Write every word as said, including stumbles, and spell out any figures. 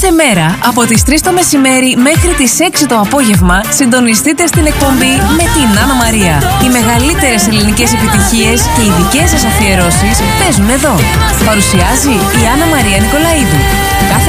Κάθε μέρα από τις τρεις το μεσημέρι μέχρι τις έξι το απόγευμα συντονιστείτε στην εκπομπή με την Άννα Μαρία. Οι μεγαλύτερες ελληνικές επιτυχίες και οι δικές σας αφιερώσεις παίζουν εδώ. Παρουσιάζει η Άννα Μαρία Νικολαΐδου. Κάθε